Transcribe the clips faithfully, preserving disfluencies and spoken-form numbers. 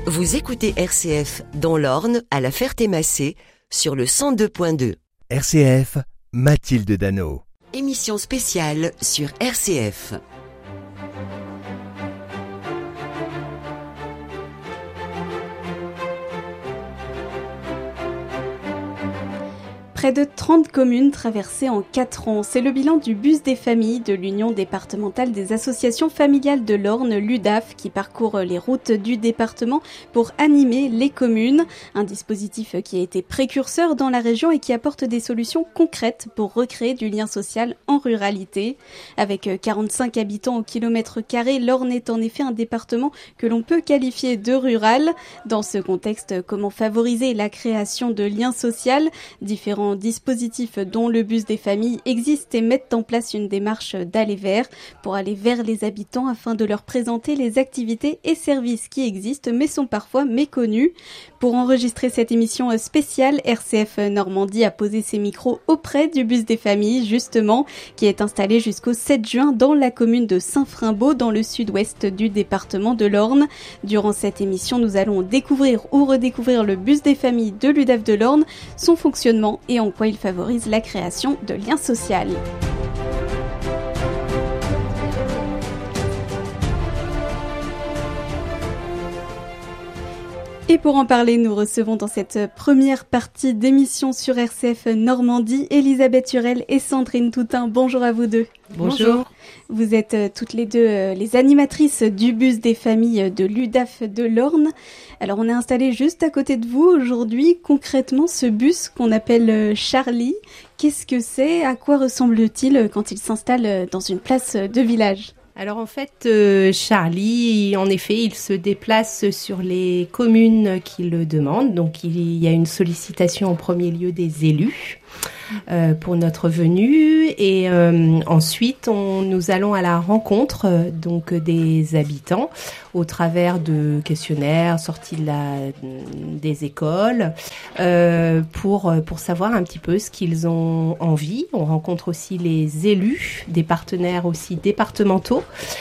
Vous écoutez R C F dans l'Orne, à la Ferté-Massé, sur le cent deux point deux. R C F, Mathilde Dano. Émission spéciale sur R C F. Près de trente communes traversées en quatre ans. C'est le bilan du bus des familles de l'Union départementale des associations familiales de l'Orne, l'U D A F, qui parcourt les routes du département pour animer les communes. Un dispositif qui a été précurseur dans la région et qui apporte des solutions concrètes pour recréer du lien social en ruralité. Avec quarante-cinq habitants au kilomètre carré, l'Orne est en effet un département que l'on peut qualifier de rural. Dans ce contexte, comment favoriser la création de liens sociaux ? Différents dispositifs dont le bus des familles existent et mettent en place une démarche d'aller vers pour aller vers les habitants afin de leur présenter les activités et services qui existent mais sont parfois méconnus. Pour enregistrer cette émission spéciale, R C F Normandie a posé ses micros auprès du bus des familles justement, qui est installé jusqu'au sept juin dans la commune de Saint-Frimbault dans le sud-ouest du département de l'Orne. Durant cette émission, nous allons découvrir ou redécouvrir le bus des familles de l'U D A F de l'Orne, son fonctionnement et en quoi il favorise la création de liens sociaux. Et pour en parler, nous recevons dans cette première partie d'émission sur R C F Normandie, Elisabeth Hurel et Sandrine Toutain. Bonjour à vous deux. Bonjour. Vous êtes euh, toutes les deux euh, les animatrices du bus des familles de l'U D A F de l'Orne. Alors on est installé juste à côté de vous aujourd'hui. Concrètement, ce bus qu'on appelle euh, Charlie, qu'est-ce que c'est ? À quoi ressemble-t-il quand il s'installe dans une place de village ? Alors en fait, euh, Charlie, en effet, il se déplace sur les communes qui le demandent. Donc il y a une sollicitation en premier lieu des élus euh, pour notre venue. Et euh, ensuite, on, nous allons à la rencontre euh, donc des habitants au travers de questionnaires sortis de la, des écoles euh, pour, pour savoir un petit peu ce qu'ils ont envie. On rencontre aussi les élus, des partenaires aussi départementaux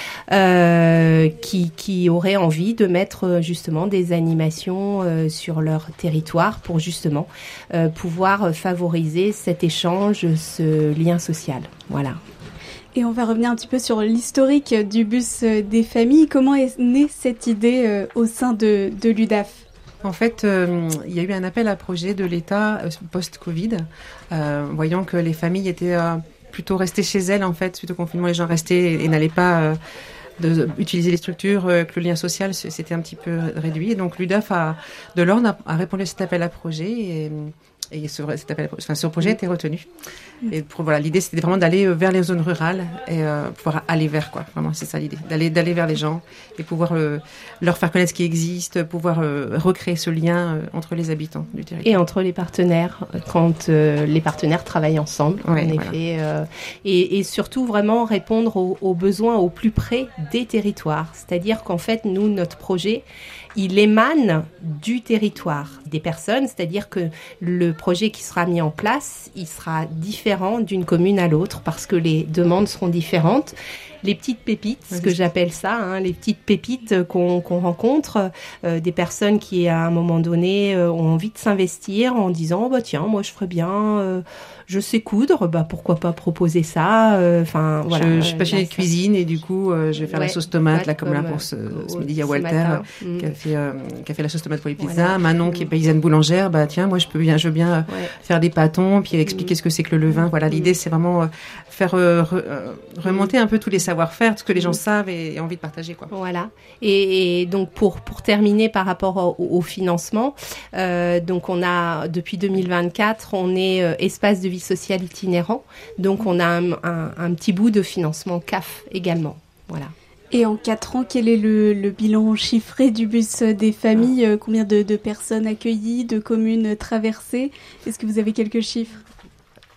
euh, qui, qui auraient envie de mettre justement des animations euh, sur leur territoire pour justement euh, pouvoir favoriser cet échange, ce lien social. Voilà. Et on va revenir un petit peu sur l'historique du bus des familles. Comment est née cette idée euh, au sein de, de l'U D A F ? En fait, euh, il y a eu un appel à projet de l'État euh, post-Covid, euh, voyant que les familles étaient euh, plutôt restées chez elles, en fait, suite au confinement, les gens restaient et, et n'allaient pas euh, de, utiliser les structures, euh, que le lien social s'était un petit peu réduit. Et donc l'U D A F a, de l'Orne a, a répondu à cet appel à projet et... Et ce, cet appel, enfin, ce projet a été retenu. Et pour, voilà, l'idée, c'était vraiment d'aller vers les zones rurales et euh, pouvoir aller vers, quoi. Vraiment, c'est ça l'idée. D'aller, d'aller vers les gens et pouvoir euh, leur faire connaître ce qui existe, pouvoir euh, recréer ce lien euh, entre les habitants du territoire. Et entre les partenaires, quand euh, les partenaires travaillent ensemble, ouais, en voilà. effet. Euh, et, et surtout, vraiment répondre aux, aux besoins au plus près des territoires. C'est-à-dire qu'en fait, nous, notre projet, il émane du territoire, des personnes, c'est-à-dire que le projet qui sera mis en place, il sera différent d'une commune à l'autre parce que les demandes seront différentes. Les petites pépites, ce que j'appelle ça, hein, les petites pépites qu'on, qu'on rencontre, euh, des personnes qui à un moment donné euh, ont envie de s'investir en disant oh, bah tiens, moi je ferais bien, euh, je sais coudre, bah pourquoi pas proposer ça. Enfin euh, voilà. Je, je suis passionnée de cuisine et du coup euh, je vais faire ouais, la sauce tomate là comme, comme là pour ce, euh, ce midi. Il y a Walter euh, qui a fait euh, qui a fait la sauce tomate pour les pizzas. Voilà. Manon qui est paysanne boulangère, bah tiens moi je peux bien, je veux bien euh, ouais. faire des pâtons puis expliquer mmh. ce que c'est que le levain. Voilà, l'idée c'est vraiment euh, faire euh, re, euh, remonter un peu tous les savoir-faire, ce que les gens savent et, et envie de partager, quoi. Voilà. Et, et donc pour pour terminer par rapport au, au financement, euh, donc on a depuis deux mille vingt-quatre, on est euh, espace de vie sociale itinérant, donc on a un, un, un petit bout de financement C A F également. Voilà. Et en quatre ans, quel est le, le bilan chiffré du bus des familles ? ah. Combien de, de personnes accueillies, de communes traversées ? Est-ce que vous avez quelques chiffres ?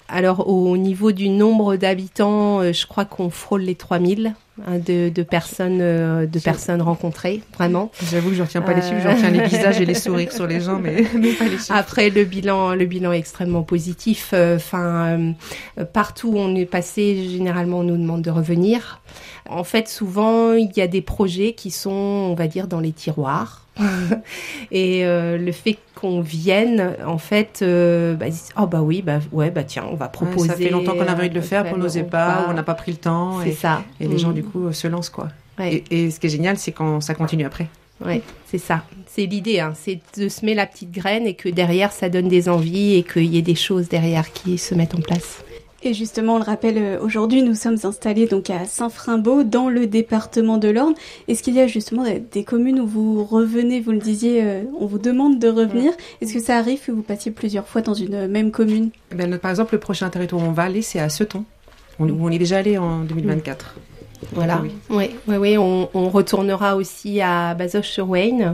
Alors, au niveau du nombre d'habitants, euh, je crois qu'on frôle les trois mille hein, de, de, personnes, euh, de personnes rencontrées, vraiment. J'avoue que je ne retiens pas les chiffres, je retiens les visages et les sourires sur les gens, mais, mais pas les chiffres. Après, le bilan, le bilan est extrêmement positif. Enfin, euh, partout où on est passé, généralement, on nous demande de revenir. En fait, souvent, il y a des projets qui sont, on va dire, dans les tiroirs. Et euh, le fait qu'on vienne, en fait, euh, bah, oh bah oui, bah ouais, bah tiens, on va proposer. Ouais, ça fait longtemps qu'on avait envie de le faire, qu'on n'osait pas, ou on n'a pas pris le temps. C'est et, ça. Et les mmh. gens, du coup, se lancent, quoi. Ouais. Et, et ce qui est génial, c'est quand ça continue après. Oui, c'est ça. C'est l'idée, hein. C'est de semer la petite graine et que derrière, ça donne des envies et qu'il y ait des choses derrière qui se mettent en place. Et justement, on le rappelle, aujourd'hui, nous sommes installés donc à Saint-Frimbault, dans le département de l'Orne. Est-ce qu'il y a justement des communes où vous revenez, vous le disiez, euh, on vous demande de revenir. Est-ce que ça arrive que vous passiez plusieurs fois dans une même commune ? Eh bien, par exemple, le prochain territoire où on va aller, c'est à Seton, où on est déjà allé en deux mille vingt-quatre. Voilà, oui, oui, oui, oui. On, on retournera aussi à Bazoches-sur-Wayne.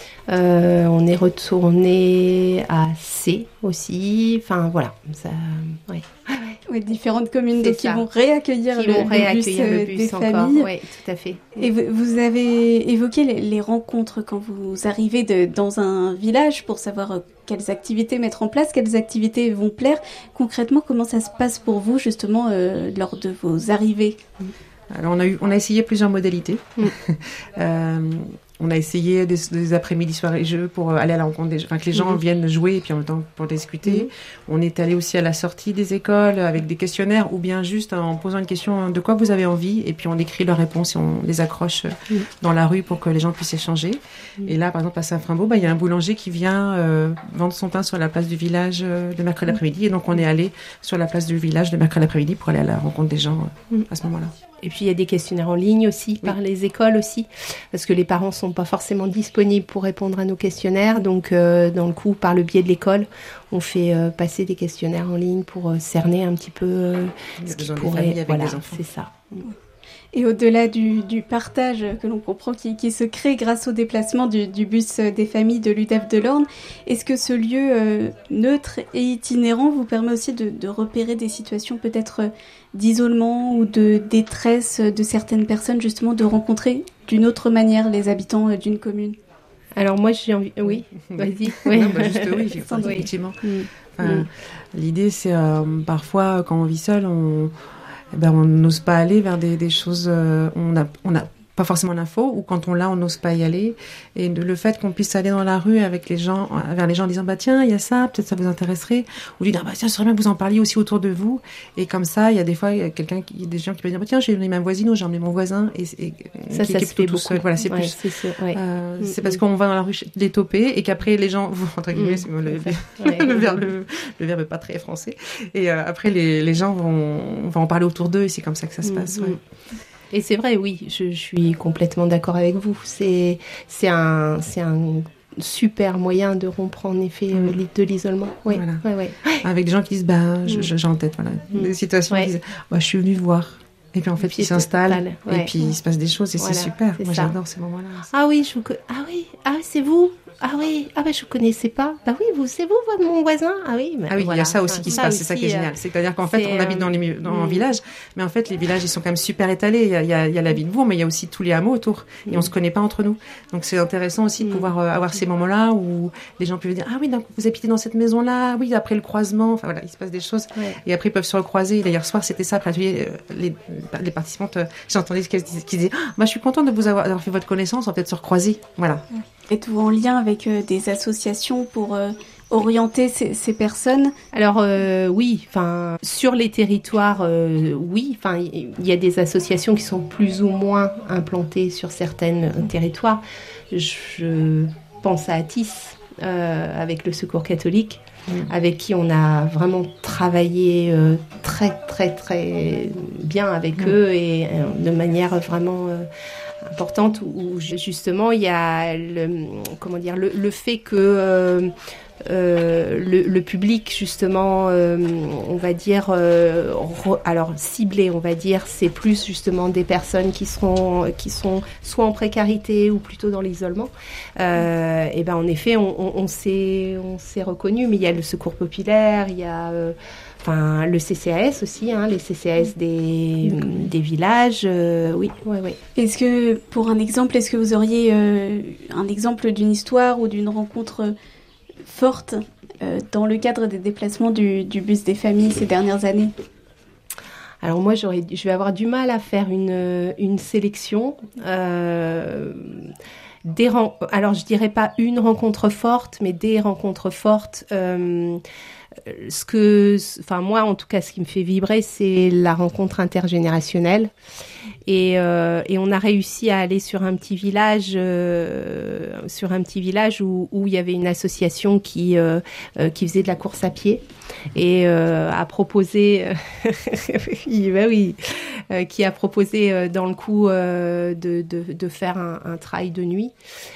Euh, on est retourné à C aussi. Enfin, voilà. Ça, ouais. Oui, différentes communes donc, qui ça. vont réaccueillir, qui le, vont réaccueillir le bus, le bus des encore. familles. Oui, tout à fait. Et vous, vous avez évoqué les, les rencontres quand vous arrivez de, dans un village pour savoir quelles activités mettre en place, quelles activités vont plaire. Concrètement, comment ça se passe pour vous justement euh, lors de vos arrivées ? Alors, on a, eu, on a essayé plusieurs modalités. Mm. euh, on a essayé des, des après-midi, soirées, jeux pour aller à la rencontre des gens, enfin que les gens mm. viennent jouer et puis en même temps pour discuter. Mm. On est allé aussi à la sortie des écoles avec des questionnaires ou bien juste en posant une question de quoi vous avez envie et puis on écrit leurs réponses et on les accroche mm. dans la rue pour que les gens puissent échanger. Mm. Et là, par exemple, à Saint-Frimbault, bah, il y a un boulanger qui vient euh, vendre son pain sur la place du village euh, le mercredi mm. après-midi et donc on est allé sur la place du village le mercredi après-midi pour aller à la rencontre des gens euh, mm. à ce moment-là. Et puis il y a des questionnaires en ligne aussi, par oui. les écoles aussi, parce que les parents sont pas forcément disponibles pour répondre à nos questionnaires. Donc, euh, dans le coup, par le biais de l'école, on fait euh, passer des questionnaires en ligne pour euh, cerner un petit peu euh, ce qui pourrait. Avec voilà, des enfants. C'est ça. Et au-delà du, du partage que l'on comprend qui, qui se crée grâce au déplacement du, du bus des familles de l'U D A F de l'Orne, est-ce que ce lieu euh, neutre et itinérant vous permet aussi de, de repérer des situations peut-être d'isolement ou de détresse de certaines personnes, justement de rencontrer d'une autre manière les habitants d'une commune ? Alors moi j'ai envie... Oui, vas-y. Oui. Non, bah juste oui, effectivement. Oui. Enfin, Mm. L'idée c'est euh, parfois quand on vit seul, on... Eh ben, on n'ose pas aller vers des, des choses, euh, on a, on a pas forcément l'info, ou quand on l'a, on n'ose pas y aller. Et de, le fait qu'on puisse aller dans la rue avec les gens, vers les gens en disant, bah tiens, il y a ça, peut-être ça vous intéresserait, ou dire, ah, bah tiens, ce serait bien que vous en parliez aussi autour de vous. Et comme ça, il y a des fois, il y a quelqu'un qui, des gens qui peuvent dire, bah tiens, j'ai emmené ma voisine ou j'ai emmené mon voisin, et, et ça, qui, ça qui se fait tout beaucoup. Seul. Voilà, c'est ouais, plus, c'est, sûr, ouais. euh, mm, c'est mm. parce qu'on va dans la rue les toper, et qu'après les gens, entre guillemets, mm. le, le, ouais, le, ouais. verbe, le, le verbe pas très français. Et euh, après, les, les gens vont, vont en parler autour d'eux, et c'est comme ça que ça se mm, passe. mm. Ouais. Et c'est vrai, oui, je, je suis complètement d'accord avec vous. C'est, c'est, un, c'est un super moyen de rompre en effet mmh. euh, de l'isolement. Oui, voilà. ouais, ouais. Avec des gens qui disent, bah, mmh. je, j'ai en tête voilà, mmh. des situations ouais. qui disent, bah, je suis venue voir. Et puis en fait, puis ils s'installent, ouais. et puis il se passe des choses, et voilà, c'est super. C'est Moi, ça. J'adore ces moments-là. Ah oui, je vous... ah oui, ah c'est vous. Ah oui, ah ben je connaissais pas. Bah oui, vous, c'est vous, votre mon voisin. Ah oui, bah, ah oui, voilà. Il y a ça aussi enfin, qui se passe. C'est ça qui est génial. C'est-à-dire qu'en fait, on habite dans les dans euh... un village, mais en fait, les villages ils sont quand même super étalés. Il y a, il y a, il y a la ville de Bourg, mais il y a aussi tous les hameaux autour, et mm. on se connaît pas entre nous. Donc c'est intéressant aussi de mm. pouvoir euh, avoir ces moments-là où les gens peuvent dire, ah oui, donc vous habitez dans cette maison-là. Oui, après le croisement, enfin voilà, il se passe des choses, ouais. et après ils peuvent se recroiser. Hier soir, c'était ça. Après l'atelier, les, les participantes, euh, j'entendais qui disaient, ah, bah je suis contente de vous avoir, avoir fait votre connaissance, on va peut-être se recroiser. Voilà. Mm. Êtes-vous en lien avec euh, des associations pour euh, orienter ces, ces personnes ? Alors euh, oui, enfin sur les territoires, euh, oui, enfin il y, y a des associations qui sont plus ou moins implantées sur certains euh, territoires. Je pense à Atis euh, avec le Secours catholique, mmh. avec qui on a vraiment travaillé euh, très très très bien avec mmh. eux et euh, de manière vraiment euh, importante où justement il y a le, comment dire, le, le fait que euh, euh, le, le public justement euh, on va dire euh, re, alors ciblé on va dire c'est plus justement des personnes qui seront qui sont soit en précarité ou plutôt dans l'isolement euh, et ben en effet on, on, on s'est on s'est reconnu mais il y a le Secours populaire il y a euh, Enfin, le C C A S aussi, hein, les C C A S des, des villages, euh, oui, oui, oui. Est-ce que, pour un exemple, est-ce que vous auriez euh, un exemple d'une histoire ou d'une rencontre forte euh, dans le cadre des déplacements du, du bus des familles ces dernières années ? Alors moi, j'aurais, je vais avoir du mal à faire une, une sélection. Euh, des ren- Alors, je dirais pas une rencontre forte, mais des rencontres fortes. Euh, ce que, enfin moi, en tout cas, ce qui me fait vibrer, c'est la rencontre intergénérationnelle. Et, euh, et on a réussi à aller sur un petit village, euh, sur un petit village où, où il y avait une association qui euh, euh, qui faisait de la course à pied et euh, a proposé, oui, bah oui, euh, qui a proposé euh, dans le coup euh, de, de de faire un, un trail de nuit.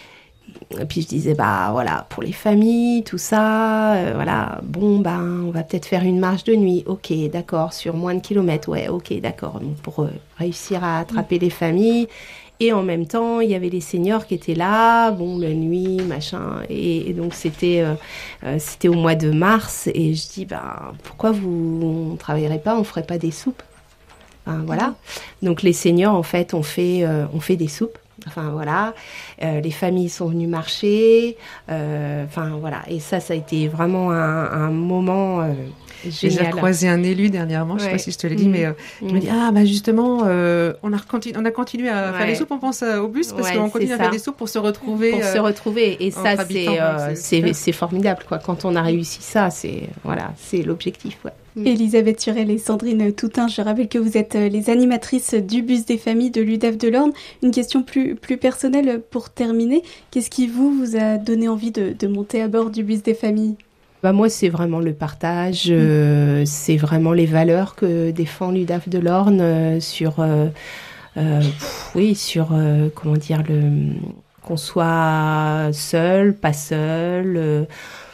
Et puis je disais, bah voilà, pour les familles, tout ça, euh, voilà, bon, ben, on va peut-être faire une marche de nuit, ok, d'accord, sur moins de kilomètres, ouais, ok, d'accord, donc pour euh, réussir à attraper les familles. Et en même temps, il y avait les seniors qui étaient là, bon, la nuit, machin, et, et donc c'était, euh, euh, c'était au mois de mars, et je dis, bah, pourquoi vous ne travaillerez pas, on ferait pas des soupes, enfin, voilà. Donc les seniors, en fait, ont fait, euh, ont fait des soupes. Enfin voilà, euh, les familles sont venues marcher, euh, enfin voilà, et ça, ça a été vraiment un, un moment euh, génial. J'ai croisé un élu dernièrement, je ouais. sais pas si je te l'ai dit, mmh. mais euh, qui mmh. m'a dit ah bah justement, euh, on a continu- on a continué à ouais. faire des soupes, on pense euh, au bus parce ouais, qu'on continue à faire des soupes pour se retrouver, pour euh, se retrouver, et ça c'est euh, c'est, c'est, c'est formidable quoi. Quand on a réussi ça, c'est voilà, c'est l'objectif. Ouais. Elisabeth Turel et Sandrine Toutain, je rappelle que vous êtes les animatrices du bus des familles de l'U D A F de l'Orne. Une question plus, plus personnelle pour terminer. Qu'est-ce qui vous, vous a donné envie de, de monter à bord du bus des familles ? Bah moi, c'est vraiment le partage, euh, c'est vraiment les valeurs que défend l'U D A F de l'Orne euh, sur, euh, euh, pff, oui, sur, euh, comment dire, le, qu'on soit seul, pas seul, euh,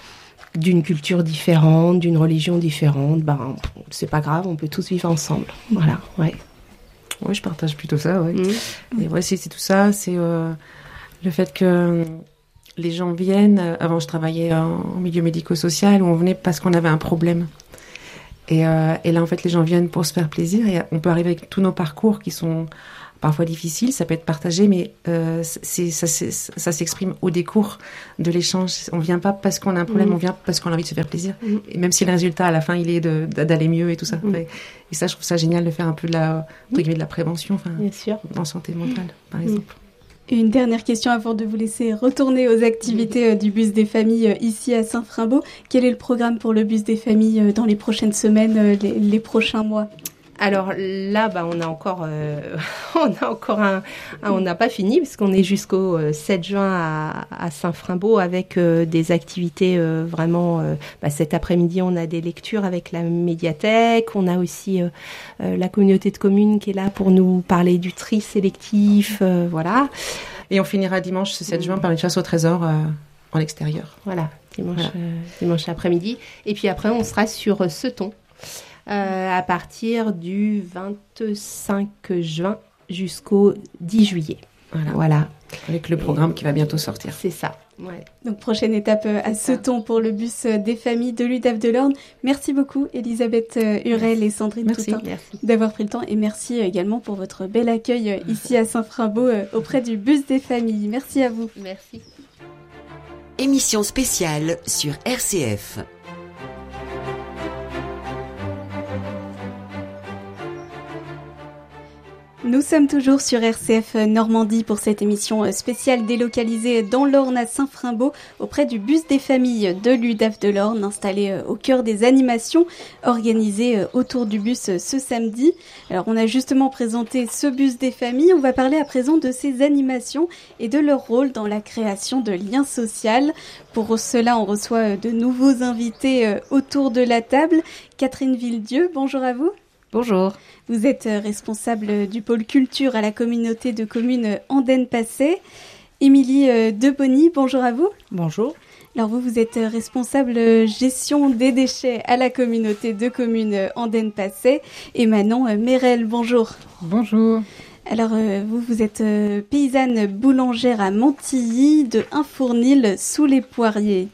d'une culture différente, d'une religion différente, ben c'est pas grave, on peut tous vivre ensemble. Voilà, ouais. Ouais, je partage plutôt ça, ouais. Mmh. Et ouais, c'est, c'est tout ça, c'est euh, le fait que les gens viennent. Avant, je travaillais en, en milieu médico-social où on venait parce qu'on avait un problème. Et, euh, et là, en fait, les gens viennent pour se faire plaisir et on peut arriver avec tous nos parcours qui sont parfois difficile, ça peut être partagé, mais euh, c'est, ça, c'est, ça s'exprime au décours de l'échange. On ne vient pas parce qu'on a un problème, mmh. on vient parce qu'on a envie de se faire plaisir. Mmh. Et même si le résultat, à la fin, il est de, de, d'aller mieux et tout ça. Mmh. Et ça, je trouve ça génial de faire un peu de la, mmh. de la prévention, enfin, bien sûr, en santé mentale, par exemple. Mmh. Une dernière question avant de vous laisser retourner aux activités mmh. du bus des familles ici à Saint-Frimbault. Quel est le programme pour le bus des familles dans les prochaines semaines, les, les prochains mois ? Alors là, bah, on a encore, euh, on a encore un, un on n'a pas fini puisqu'on est jusqu'au euh, sept juin à, à Saint-Frimbault avec euh, des activités euh, vraiment. Euh, bah, cet après-midi, on a des lectures avec la médiathèque. On a aussi euh, euh, la communauté de communes qui est là pour nous parler du tri sélectif, euh, voilà. Et on finira dimanche ce sept juin par une chasse au trésor euh, en extérieur. Voilà, dimanche, voilà. Euh, dimanche après-midi. Et puis après, on sera sur euh, Seton. Euh, à partir du vingt-cinq juin jusqu'au dix juillet. Voilà. voilà. Avec le programme et qui va bientôt sortir. C'est ça. Ouais. Donc prochaine étape à Seton pour le bus des familles de l'U D A F de l'Orne. Merci beaucoup Elisabeth Hurel et Sandrine merci. Toutain Merci. d'avoir pris le temps et merci également pour votre bel accueil ici à Saint-Frimbault auprès du bus des familles. Merci à vous. Merci. Émission spéciale sur R C F. Nous sommes toujours sur R C F Normandie pour cette émission spéciale délocalisée dans l'Orne à Saint-Frimbault auprès du bus des familles de l'U D A F de l'Orne installé au cœur des animations organisées autour du bus ce samedi. Alors on a justement présenté ce bus des familles, on va parler à présent de ces animations et de leur rôle dans la création de liens sociaux. Pour cela on reçoit de nouveaux invités autour de la table. Catherine Villedieu, bonjour à vous. Bonjour. Vous êtes responsable du pôle culture à la communauté de communes Andenne-Passé. Émilie Debonny, bonjour à vous. Bonjour. Alors vous, vous êtes responsable gestion des déchets à la communauté de communes Andenne-Passé. Et Manon Mérel, bonjour. Bonjour. Alors vous, vous êtes paysanne boulangère à Montilly de Infournil sous les Poiriers.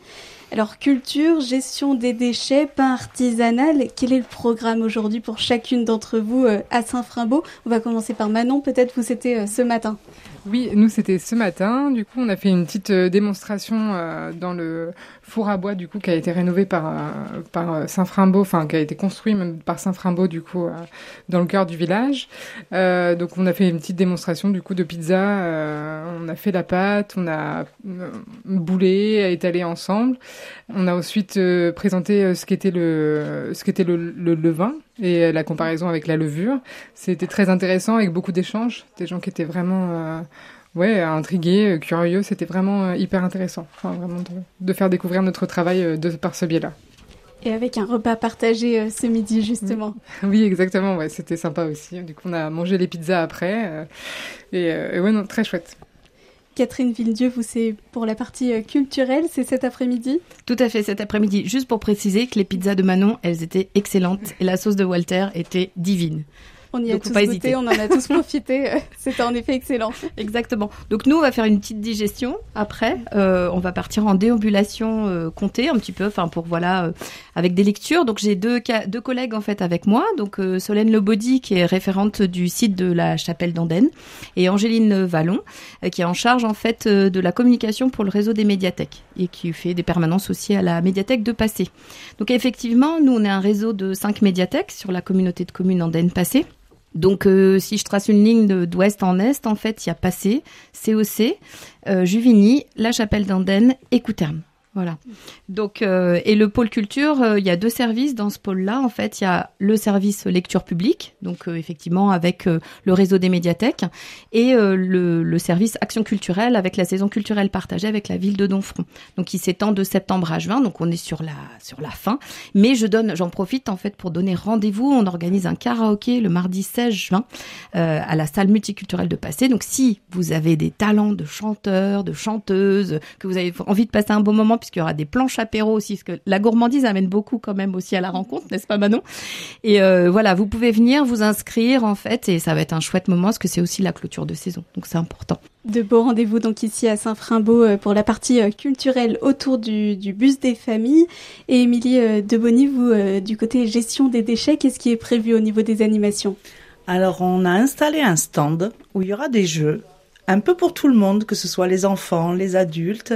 Alors culture, gestion des déchets, pain artisanal, quel est le programme aujourd'hui pour chacune d'entre vous euh, à Saint-Frimbault? On va commencer par Manon, peut-être vous c'était euh, ce matin. Oui, nous c'était ce matin. Du coup, on a fait une petite euh, démonstration euh, dans le four à bois du coup qui a été rénové par euh, par Saint-Frimbault, enfin qui a été construit même par Saint-Frimbault du coup euh, dans le cœur du village. Euh, donc on a fait une petite démonstration du coup de pizza. Euh, on a fait la pâte, on a euh, boulé, étalé ensemble. On a ensuite euh, présenté euh, ce qu'était le ce qu'était le, le levain et la comparaison avec la levure. C'était très intéressant avec beaucoup d'échanges, des gens qui étaient vraiment euh, ouais, intrigués, curieux. C'était vraiment euh, hyper intéressant, enfin, vraiment de, de faire découvrir notre travail euh, de, par ce biais-là. Et avec un repas partagé euh, ce midi, justement. Oui, exactement, ouais, c'était sympa aussi. Du coup, on a mangé les pizzas après. Euh, et, euh, et ouais, non, très chouette. Catherine Villedieu, vous, c'est pour la partie euh, culturelle, c'est cet après-midi? Tout à fait, cet après-midi. Juste pour préciser que les pizzas de Manon, elles étaient excellentes et la sauce de Walter était divine. On y Donc, a tous pas goûté, hésiter. on en a tous profité. C'était en effet excellent. Exactement. Donc nous, on va faire une petite digestion. Après, euh, on va partir en déambulation euh, comptée un petit peu, enfin pour voilà, euh, avec des lectures. Donc j'ai deux ca- deux collègues en fait avec moi. Donc euh, Solène Lebaudy qui est référente du site de la Chapelle d'Andenne et Angéline Vallon euh, qui est en charge en fait euh, de la communication pour le réseau des médiathèques et qui fait des permanences aussi à la médiathèque de Passé. Donc effectivement, nous on est un réseau de cinq médiathèques sur la communauté de communes Andenne Passé. Donc, euh, si je trace une ligne de, d'ouest en est, en fait, il y a Passé, C O C, euh, Juvigny, la Chapelle d'Andenne et Couterne. Voilà. Donc, euh, et le pôle culture, euh, il y a deux services dans ce pôle-là. En fait, il y a le service lecture publique, donc euh, effectivement avec euh, le réseau des médiathèques, et euh, le, le service action culturelle avec la saison culturelle partagée avec la ville de Domfront. Donc, il s'étend de septembre à juin. Donc, on est sur la sur la fin. Mais je donne, j'en profite en fait pour donner rendez-vous. On organise un karaoké le mardi seize juin euh, à la salle multiculturelle de Passé. Donc, si vous avez des talents de chanteurs, de chanteuses, que vous avez envie de passer un bon moment, puisqu'il y aura des planches apéro aussi, parce que la gourmandise amène beaucoup quand même aussi à la rencontre, n'est-ce pas Manon? Et euh, voilà, vous pouvez venir vous inscrire en fait, et ça va être un chouette moment, parce que c'est aussi la clôture de saison, donc c'est important. De beaux rendez-vous donc ici à Saint-Frimbault pour la partie culturelle autour du, du bus des familles. Et Émilie Debonny, vous, du côté gestion des déchets, qu'est-ce qui est prévu au niveau des animations? Alors, on a installé un stand où il y aura des jeux, un peu pour tout le monde, que ce soit les enfants, les adultes,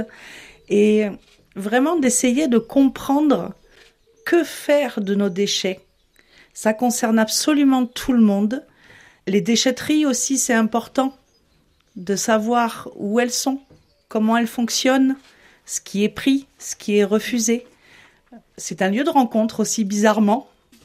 et vraiment d'essayer de comprendre que faire de nos déchets. Ça concerne absolument tout le monde. Les déchetteries aussi, c'est important de savoir où elles sont, comment elles fonctionnent, ce qui est pris, ce qui est refusé. C'est un lieu de rencontre aussi, bizarrement.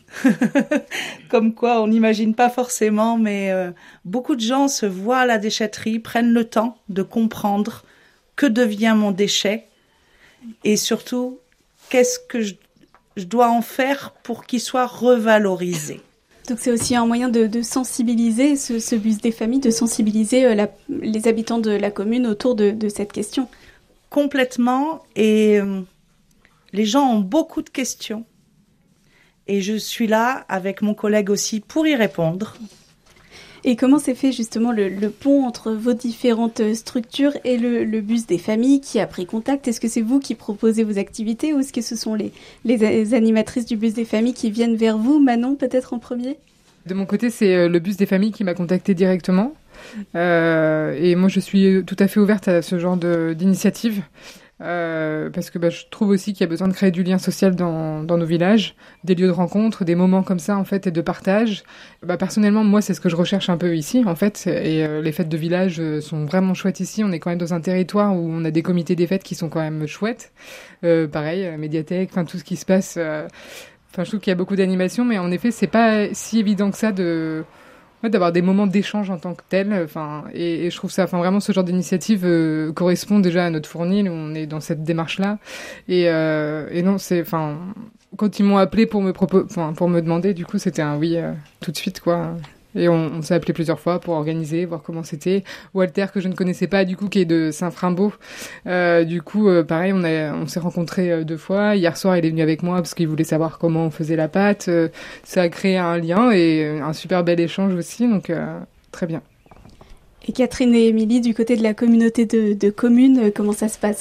Comme quoi, on n'imagine pas forcément, mais euh, beaucoup de gens se voient à la déchetterie, prennent le temps de comprendre que devient mon déchet et surtout, qu'est-ce que je, je dois en faire pour qu'il soit revalorisé. Donc c'est aussi un moyen de, de sensibiliser ce, ce bus des familles, de sensibiliser euh, la, les habitants de la commune autour de, de cette question. Complètement, et euh, les gens ont beaucoup de questions. Et je suis là, avec mon collègue aussi, pour y répondre. Et comment s'est fait justement le, le pont entre vos différentes structures et le, le bus des familles qui a pris contact? Est-ce que c'est vous qui proposez vos activités ou est-ce que ce sont les, les animatrices du bus des familles qui viennent vers vous? Manon, peut-être en premier? De mon côté, c'est le bus des familles qui m'a contactée directement. Euh, et moi, je suis tout à fait ouverte à ce genre de, d'initiative. Euh, parce que bah, je trouve aussi qu'il y a besoin de créer du lien social dans, dans nos villages, des lieux de rencontre, des moments comme ça en fait et de partage. Bah, personnellement, moi c'est ce que je recherche un peu ici en fait, et euh, les fêtes de village euh, sont vraiment chouettes ici. On est quand même dans un territoire où on a des comités des fêtes qui sont quand même chouettes. Euh, pareil, euh, médiathèque, enfin tout ce qui se passe. Euh... Enfin, je trouve qu'il y a beaucoup d'animations, mais en effet, c'est pas si évident que ça de Ouais, d'avoir des moments d'échange en tant que tel, enfin, et, et je trouve ça, enfin, vraiment, ce genre d'initiative euh, correspond déjà à notre fournil, où on est dans cette démarche-là, et, euh, et non, c'est, enfin, quand ils m'ont appelé pour me proposer, enfin, pour me demander, du coup, c'était un oui euh, tout de suite, quoi. Et on, on s'est appelé plusieurs fois pour organiser, voir comment c'était. Walter, que je ne connaissais pas, du coup, qui est de Saint-Frimbault. Euh, du coup, euh, pareil, on, a, on s'est rencontrés euh, deux fois. Hier soir, il est venu avec moi parce qu'il voulait savoir comment on faisait la pâte. Euh, ça a créé un lien et un super bel échange aussi, donc euh, très bien. Et Catherine et Émilie, du côté de la communauté de, de communes, comment ça se passe aussi ?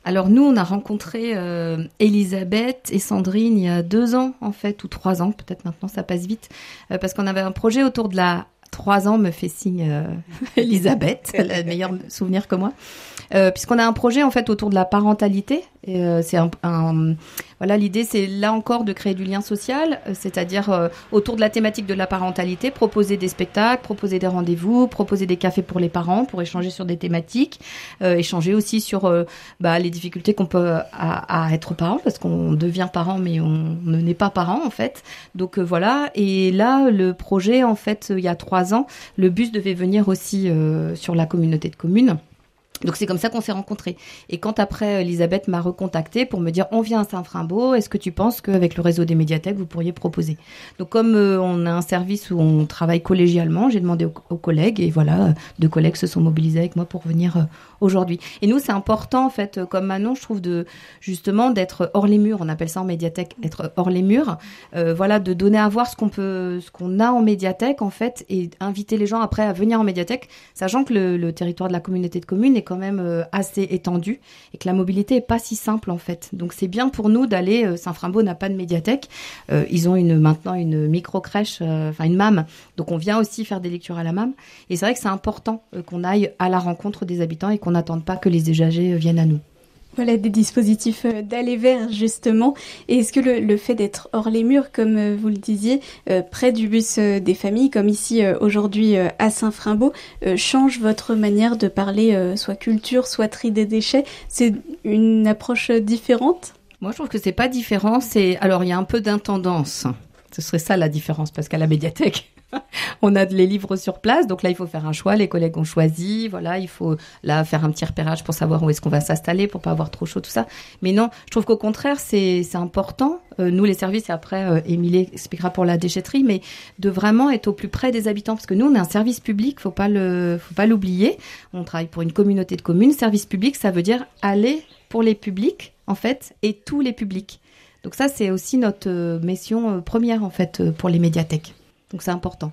Alors nous, on a rencontré euh, Elisabeth et Sandrine il y a deux ans, en fait, ou trois ans, peut-être maintenant, ça passe vite, euh, parce qu'on avait un projet autour de la... Trois ans me fait signe euh, Elisabeth, elle a le meilleur souvenir que moi, euh, puisqu'on a un projet en fait autour de la parentalité. Et, euh, c'est un, un, voilà, l'idée c'est là encore de créer du lien social, euh, c'est-à-dire euh, autour de la thématique de la parentalité, proposer des spectacles, proposer des rendez-vous, proposer des cafés pour les parents pour échanger sur des thématiques, euh, échanger aussi sur euh, bah, les difficultés qu'on peut à, à être parent, parce qu'on devient parent mais on ne naît pas parent en fait. Donc euh, voilà, et là le projet en fait il y a trois ans, le bus devait venir aussi euh, sur la communauté de communes. Donc c'est comme ça qu'on s'est rencontrés. Et quand après Elisabeth m'a recontactée pour me dire on vient à Saint-Frimbault, est-ce que tu penses qu'avec le réseau des médiathèques vous pourriez proposer? Donc comme euh, on a un service où on travaille collégialement, j'ai demandé aux, aux collègues et voilà, deux collègues se sont mobilisés avec moi pour venir euh, aujourd'hui. Et nous c'est important en fait, comme Manon, je trouve de justement d'être hors les murs. On appelle ça en médiathèque être hors les murs. Euh, voilà, de donner à voir ce qu'on peut, ce qu'on a en médiathèque en fait, et inviter les gens après à venir en médiathèque, sachant que le, le territoire de la communauté de communes est quand même euh, assez étendu et que la mobilité est pas si simple en fait. Donc c'est bien pour nous d'aller. Euh, Saint-Frimbault n'a pas de médiathèque. Euh, ils ont une maintenant une micro crèche, enfin euh, une M A M. Donc on vient aussi faire des lectures à la M A M. Et c'est vrai que c'est important euh, qu'on aille à la rencontre des habitants et qu'on n'attende pas que les usagers euh, viennent à nous. Voilà, des dispositifs d'aller vers, justement. Et est-ce que le, le fait d'être hors les murs, comme vous le disiez, euh, près du bus euh, des familles, comme ici euh, aujourd'hui euh, à Saint-Frimbault, euh, change votre manière de parler, euh, soit culture, soit tri des déchets? C'est une approche différente? Moi, je trouve que c'est pas différent. C'est alors il y a un peu d'intendance. Ce serait ça la différence, parce qu'à la médiathèque, on a les livres sur place, donc là il faut faire un choix, les collègues ont choisi, voilà, il faut là faire un petit repérage pour savoir où est-ce qu'on va s'installer, pour pas avoir trop chaud, tout ça. Mais non, je trouve qu'au contraire c'est c'est important, euh, nous les services, et après euh, Émilie expliquera pour la déchetterie, mais de vraiment être au plus près des habitants, parce que nous on est un service public, faut pas le faut pas l'oublier, on travaille pour une communauté de communes, service public ça veut dire aller pour les publics en fait, et tous les publics. Donc ça c'est aussi notre euh, mission euh, première en fait euh, pour les médiathèques. Donc c'est important.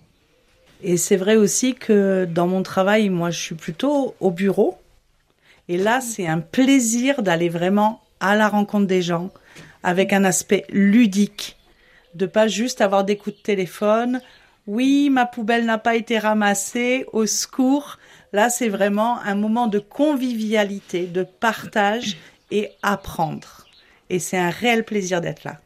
Et c'est vrai aussi que dans mon travail, moi je suis plutôt au bureau. Et là, c'est un plaisir d'aller vraiment à la rencontre des gens avec un aspect ludique. De pas juste avoir des coups de téléphone. Oui, ma poubelle n'a pas été ramassée, au secours. Là, c'est vraiment un moment de convivialité, de partage et apprendre. Et c'est un réel plaisir d'être là.